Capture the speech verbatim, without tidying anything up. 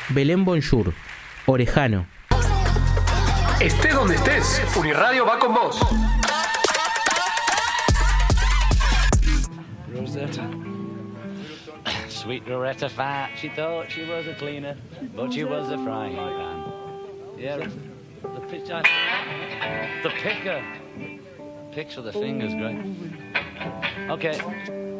Belén Bonjour, Orejano. Estés donde estés, Uniradio va con vos. Rosetta. Sweet Rosetta Fat, she thought she was a cleaner, but she was a frying pan. Yeah, the pitch, the picker. Picks with the fingers, great. Okay.